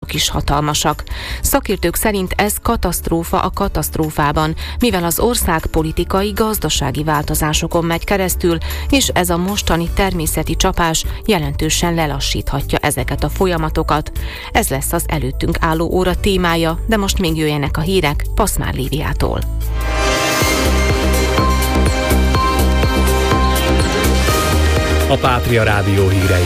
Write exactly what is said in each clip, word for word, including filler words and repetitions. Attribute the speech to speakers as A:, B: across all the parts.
A: árok is hatalmasak. Szakértők szerint ez katasztrófa a katasztrófában, mivel az ország politikai, gazdasági változásokon megy keresztül, és ez a mostani természeti csapás jelentősen lelassíthatja ezeket a folyamatokat. Ez lesz az előttünk álló óra témája, de most még jöjjenek a hírek Paszmár Líviától.
B: A Pátria Rádió hírei.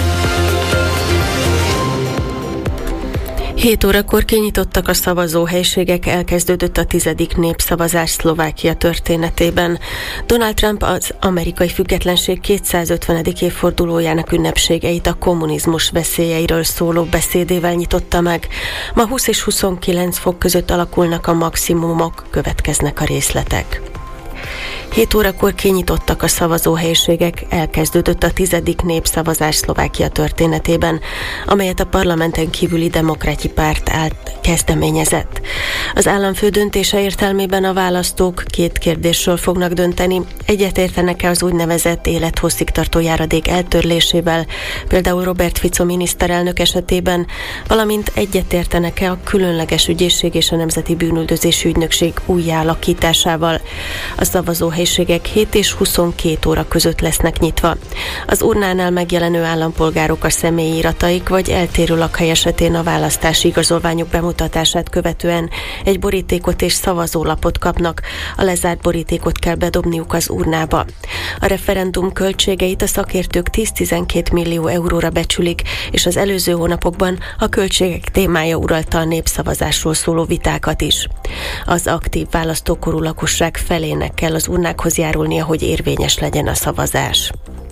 C: hét órakor kinyitottak a szavazóhelyiségek, elkezdődött a tizedik népszavazás Szlovákia történetében. Donald Trump az amerikai függetlenség kétszázötvenedik évfordulójának ünnepségeit a kommunizmus veszélyeiről szóló beszédével nyitotta meg. Ma húsz és huszonkilenc fok között alakulnak a maximumok, következnek a részletek. hét órakor kinyitottak a szavazóhelyiségek, elkezdődött a tizedik népszavazás Szlovákia történetében, amelyet a parlamenten kívüli Demokrati Párt állt kezdeményezett. Az államfő döntése értelmében a választók két kérdésről fognak dönteni. Egyetértenek-e az úgynevezett élethosszig tartó járadék eltörlésével, például Robert Fico miniszterelnök esetében, valamint egyetértenek-e a különleges ügyészség és a Nemzeti Bűnüldözési Ügynökség újjáalakításával. A szavazóhelyiségek hét és huszonkét óra között lesznek nyitva. Az urnánál megjelenő állampolgárok a személyi irataik vagy eltérő lakhely esetén a választási igazolványok bemutatását követően egy borítékot és szavazólapot kapnak. A lezárt borítékot kell bedobniuk az urnába. A referendum költségeit a szakértők tíz-tizenkét millió euróra becsülik, és az előző hónapokban a költségek témája uralta a népszavazásról szóló vitákat is. Az aktív választókorú lakosság felének kell az urnákhoz járulnia, hogy érvényes legyen a szavazás.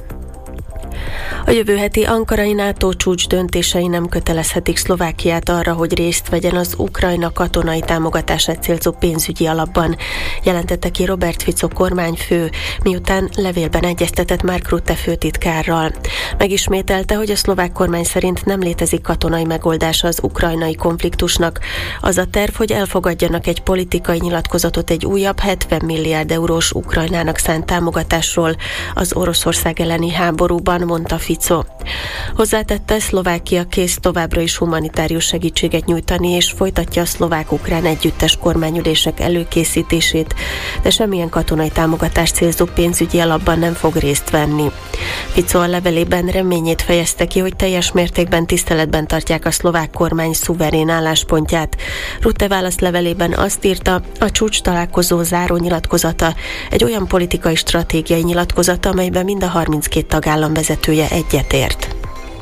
C: A jövő heti ankarai NATO csúcs döntései nem kötelezhetik Szlovákiát arra, hogy részt vegyen az Ukrajna katonai támogatását célzó pénzügyi alapban, jelentette ki Robert Fico kormányfő, miután levélben egyeztetett Mark Rutte főtitkárral. Megismételte, hogy a szlovák kormány szerint nem létezik katonai megoldása az ukrajnai konfliktusnak. Az a terv, hogy elfogadjanak egy politikai nyilatkozatot egy újabb hetven milliárd eurós Ukrajnának szánt támogatásról az Oroszország elleni háborúban, mondta Fico. Hozzátette, Szlovákia kész továbbra is humanitárius segítséget nyújtani, és folytatja a szlovák-ukrán együttes kormányülések előkészítését, de semmilyen katonai támogatást célzó pénzügyi alapban nem fog részt venni. Fico a levelében reményét fejezte ki, hogy teljes mértékben tiszteletben tartják a szlovák kormány szuverén álláspontját. Rutte válaszlevelében azt írta, a csúcs találkozó záró nyilatkozata egy olyan politikai stratégiai nyilatkozata, amelyben mind a harminckét tagállam vezetője egyetért.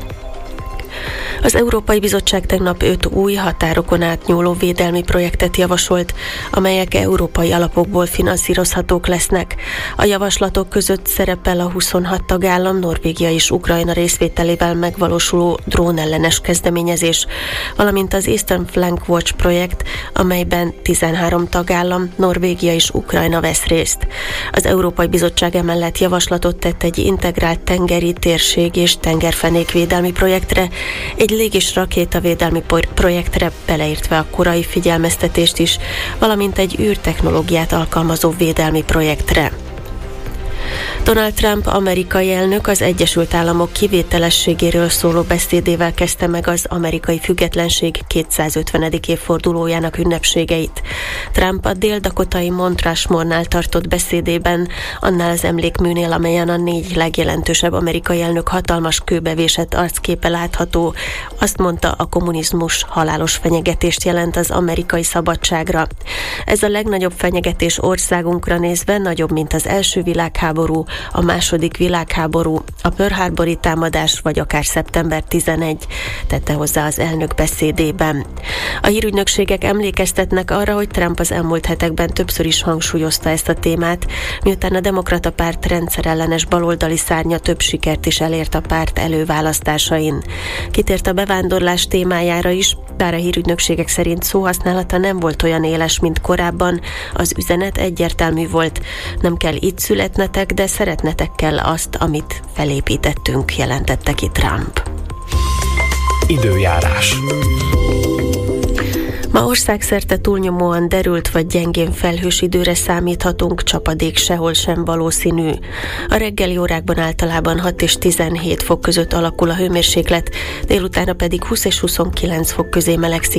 C: Az Európai Bizottság tegnap öt új határokon átnyúló védelmi projektet javasolt, amelyek európai alapokból finanszírozhatók lesznek. A javaslatok között szerepel a huszonhat tagállam, Norvégia és Ukrajna részvételével megvalósuló drónellenes kezdeményezés, valamint az Eastern Flank Watch projekt, amelyben tizenhárom tagállam, Norvégia és Ukrajna vesz részt. Az Európai Bizottság emellett javaslatot tett egy integrált tengeri térség és tengerfenékvédelmi projektre, egy lég- és rakétavédelmi projektre, beleértve a korai figyelmeztetést is, valamint egy űrtechnológiát alkalmazó védelmi projektre. Donald Trump amerikai elnök az Egyesült Államok kivételességéről szóló beszédével kezdte meg az amerikai függetlenség kétszázötvenedik évfordulójának ünnepségeit. Trump a dél-dakotai Mount Rushmore-nál tartott beszédében, annál az emlékműnél, amelyen a négy legjelentősebb amerikai elnök hatalmas kőbevésett arcképe látható, azt mondta, a kommunizmus halálos fenyegetést jelent az amerikai szabadságra. Ez a legnagyobb fenyegetés országunkra nézve nagyobb, mint az első világháború, a második világháború, a Pearl Harbori támadás, vagy akár szeptember tizenegy, tette hozzá az elnök beszédében. A hírügynökségek emlékeztetnek arra, hogy Trump az elmúlt hetekben többször is hangsúlyozta ezt a témát, miután a Demokrata Párt rendszerellenes baloldali szárnya több sikert is elért a párt előválasztásain. Kitért a bevándorlás témájára is, bár a hírügynökségek szerint szóhasználata nem volt olyan éles, mint korábban, az üzenet egyértelmű volt. Nem kell itt születnetek, de szeretnetek kell azt, amit felépítettünk, jelentette ki Trump.
B: Időjárás.
C: Ma országszerte túlnyomóan derült vagy gyengén felhős időre számíthatunk, csapadék sehol sem valószínű. A reggeli órákban általában hat és tizenhét fok között alakul a hőmérséklet, délutána pedig húsz és huszonkilenc fok közé melegszik